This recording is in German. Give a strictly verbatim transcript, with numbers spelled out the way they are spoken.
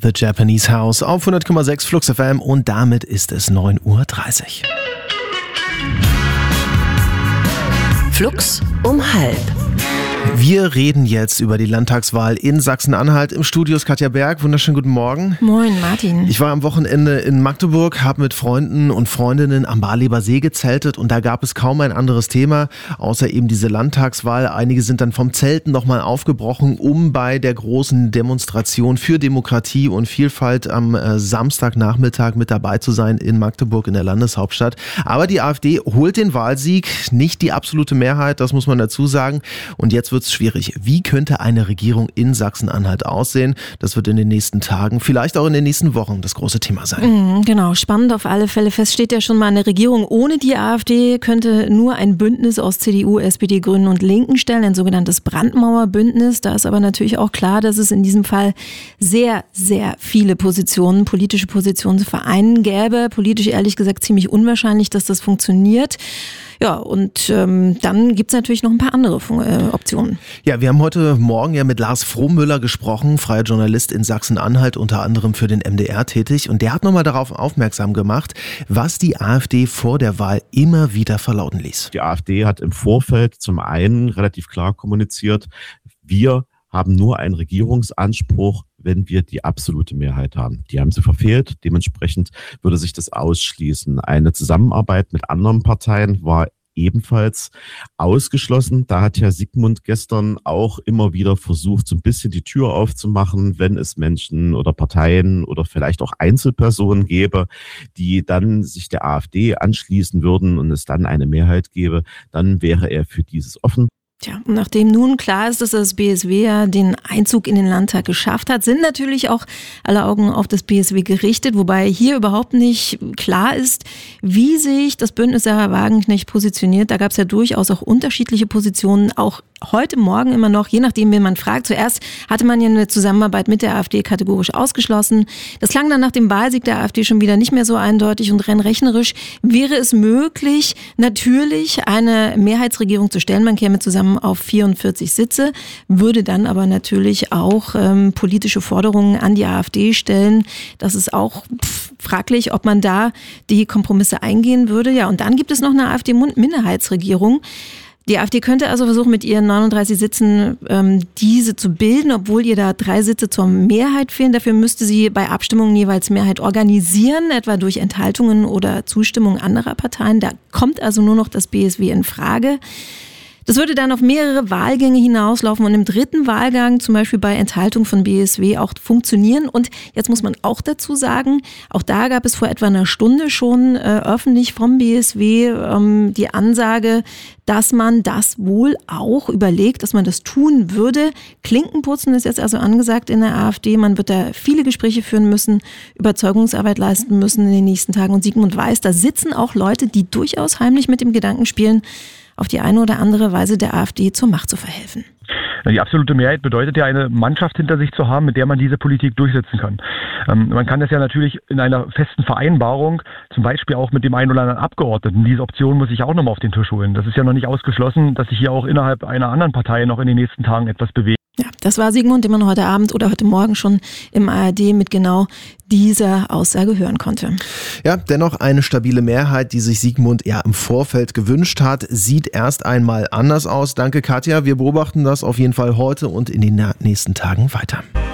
The Japanese House auf hundert Komma sechs Flux F M und damit ist es neun Uhr dreißig. Flux um halb. Wir reden jetzt über die Landtagswahl in Sachsen-Anhalt. Im Studio ist Katja Berg. Wunderschönen guten Morgen. Moin, Martin. Ich war am Wochenende in Magdeburg, habe mit Freunden und Freundinnen am Barleber See gezeltet und da gab es kaum ein anderes Thema, außer eben diese Landtagswahl. Einige sind dann vom Zelten nochmal aufgebrochen, um bei der großen Demonstration für Demokratie und Vielfalt am äh, Samstagnachmittag mit dabei zu sein in Magdeburg in der Landeshauptstadt. Aber die AfD holt den Wahlsieg, nicht die absolute Mehrheit, das muss man dazu sagen. Und jetzt wird es schwierig. Wie könnte eine Regierung in Sachsen-Anhalt aussehen? Das wird in den nächsten Tagen, vielleicht auch in den nächsten Wochen das große Thema sein. Mhm, genau, spannend auf alle Fälle. Fest steht ja schon mal, eine Regierung ohne die AfD könnte nur ein Bündnis aus C D U, S P D, Grünen und Linken stellen, ein sogenanntes Brandmauerbündnis. Da ist aber natürlich auch klar, dass es in diesem Fall sehr, sehr viele Positionen, politische Positionen zu vereinen gäbe. Politisch ehrlich gesagt ziemlich unwahrscheinlich, dass das funktioniert. Ja, und ähm, dann gibt's natürlich noch ein paar andere äh, Optionen. Ja, wir haben heute Morgen ja mit Lars Frohmüller gesprochen, freier Journalist in Sachsen-Anhalt, unter anderem für den M D R tätig. Und der hat nochmal darauf aufmerksam gemacht, was die AfD vor der Wahl immer wieder verlauten ließ. Die AfD hat im Vorfeld zum einen relativ klar kommuniziert, wir haben nur einen Regierungsanspruch, wenn wir die absolute Mehrheit haben. Die haben sie verfehlt. Dementsprechend würde sich das ausschließen. Eine Zusammenarbeit mit anderen Parteien war ebenfalls ausgeschlossen. Da hat Herr Sigmund gestern auch immer wieder versucht, so ein bisschen die Tür aufzumachen, wenn es Menschen oder Parteien oder vielleicht auch Einzelpersonen gäbe, die dann sich der AfD anschließen würden und es dann eine Mehrheit gäbe, dann wäre er für dieses offen. Tja, und nachdem nun klar ist, dass das B S W ja den Einzug in den Landtag geschafft hat, sind natürlich auch alle Augen auf das B S W gerichtet, wobei hier überhaupt nicht klar ist, wie sich das Bündnis Sarah Wagenknecht positioniert. Da gab es ja durchaus auch unterschiedliche Positionen, auch heute Morgen immer noch, je nachdem, wen man fragt. Zuerst hatte man ja eine Zusammenarbeit mit der AfD kategorisch ausgeschlossen. Das klang dann nach dem Wahlsieg der AfD schon wieder nicht mehr so eindeutig und rein rechnerisch wäre es möglich, natürlich eine Mehrheitsregierung zu stellen. Man käme zusammen auf vierundvierzig Sitze, würde dann aber natürlich auch ähm, politische Forderungen an die AfD stellen. Das ist auch pff, fraglich, ob man da die Kompromisse eingehen würde. Ja, und dann gibt es noch eine AfD-Minderheitsregierung. Die AfD könnte also versuchen, mit ihren neununddreißig Sitzen ähm, diese zu bilden, obwohl ihr da drei Sitze zur Mehrheit fehlen. Dafür müsste sie bei Abstimmungen jeweils Mehrheit organisieren, etwa durch Enthaltungen oder Zustimmung anderer Parteien. Da kommt also nur noch das B S W in Frage. Das würde dann auf mehrere Wahlgänge hinauslaufen und im dritten Wahlgang, zum Beispiel bei Enthaltung von B S W, auch funktionieren. Und jetzt muss man auch dazu sagen, auch da gab es vor etwa einer Stunde schon äh, öffentlich vom B S W ähm, die Ansage, dass man das wohl auch überlegt, dass man das tun würde. Klinkenputzen ist jetzt also angesagt in der AfD. Man wird da viele Gespräche führen müssen, Überzeugungsarbeit leisten müssen in den nächsten Tagen. Und Sigmund weiß, da sitzen auch Leute, die durchaus heimlich mit dem Gedanken spielen, auf die eine oder andere Weise der AfD zur Macht zu verhelfen. Die absolute Mehrheit bedeutet ja, eine Mannschaft hinter sich zu haben, mit der man diese Politik durchsetzen kann. Ähm, man kann das ja natürlich in einer festen Vereinbarung, zum Beispiel auch mit dem einen oder anderen Abgeordneten, diese Option muss ich auch nochmal auf den Tisch holen. Das ist ja noch nicht ausgeschlossen, dass sich hier auch innerhalb einer anderen Partei noch in den nächsten Tagen etwas bewegt. Ja, das war Sigmund, den man heute Abend oder heute Morgen schon im A R D mit genau dieser Aussage hören konnte. Ja, dennoch eine stabile Mehrheit, die sich Sigmund ja im Vorfeld gewünscht hat, sieht erst einmal anders aus. Danke, Katja. Wir beobachten das auf jeden Fall heute und in den nächsten Tagen weiter.